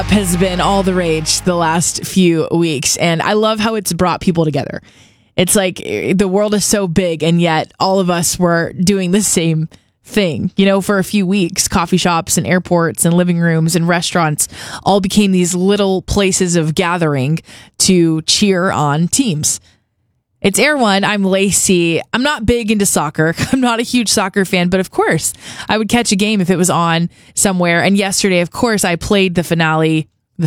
Has been all the rage the last few weeks, and I love how it's brought people together. It's like the world is so big, and yet all of us were doing the same thing. You know, for a few weeks, coffee shops and airports and living rooms and restaurants all became these little places of gathering to cheer on teams. It's Air One. I'm Lacey. I'm not big into soccer. I'm not a huge soccer fan, but of course I would catch a game if it was on somewhere. And yesterday, of course, I played the finale, the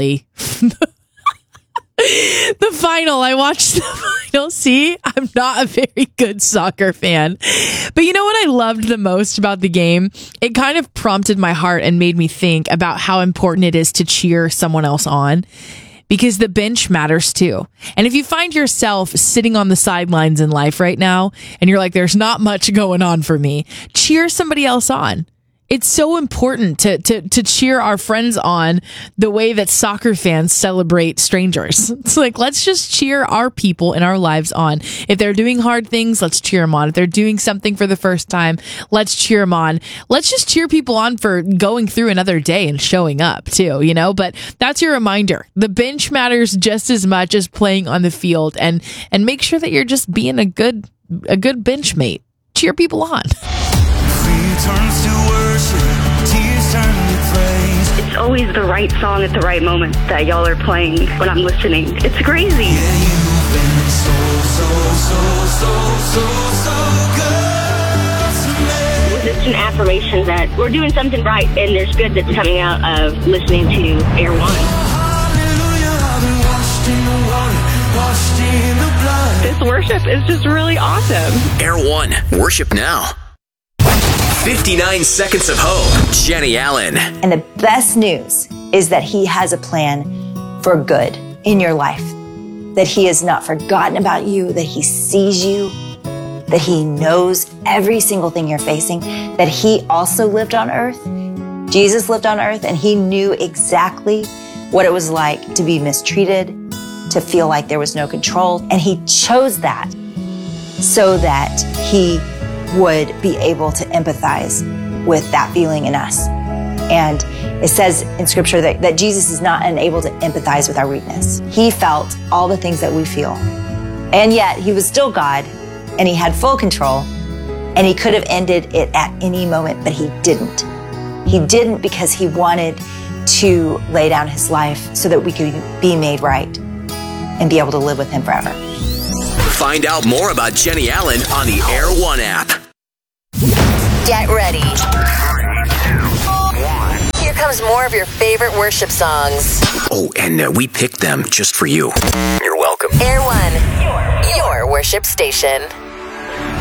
final. I watched the final. See, I'm not a very good soccer fan, but you know what I loved the most about the game? It kind of prompted my heart and made me think about how important it is to cheer someone else on. Because the bench matters too. And if you find yourself sitting on the sidelines in life right now, and you're like, there's not much going on for me, cheer somebody else on. It's so important to cheer our friends on the way that soccer fans celebrate strangers. It's like, let's just cheer our people in our lives on. If they're doing hard things, let's cheer them on. If they're doing something for the first time, let's cheer them on. Let's just cheer people on for going through another day and showing up too, you know? But that's your reminder. The bench matters just as much as playing on the field, and make sure that you're just being a good bench mate. Cheer people on. It's always the right song at the right moment that y'all are playing when I'm listening. It's crazy. It's an affirmation that we're doing something right and there's good that's coming out of listening to Air One. This worship is just really awesome. Air One, worship now. 59 Seconds of Hope, Jenny Allen. And the best news is that He has a plan for good in your life. That He has not forgotten about you, that He sees you, that He knows every single thing you're facing, that He also lived on earth. Jesus lived on earth, and He knew exactly what it was like to be mistreated, to feel like there was no control. And He chose that so that He would be able to empathize with that feeling in us. And it says in Scripture that Jesus is not unable to empathize with our weakness. He felt all the things that we feel. And yet He was still God, and He had full control, and He could have ended it at any moment, but He didn't. He didn't because He wanted to lay down His life so that we could be made right and be able to live with Him forever. Find out more about Jenny Allen on the Air One app. Get ready. 3, 2, 1. Here comes more of your favorite worship songs. Oh, and we picked them just for you. You're welcome. Air One, your worship station.